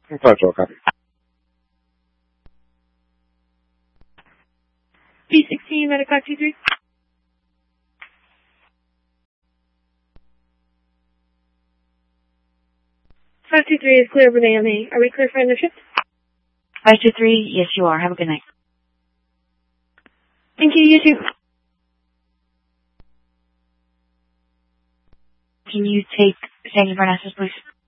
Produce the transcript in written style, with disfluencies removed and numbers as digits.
5-12, copy. B16, Medical 23. 523 is clear over the AMA. Are we clear for end of shift? 523, yes you are. Have a good night. Thank you, you too. Can you take San Fernandez, please?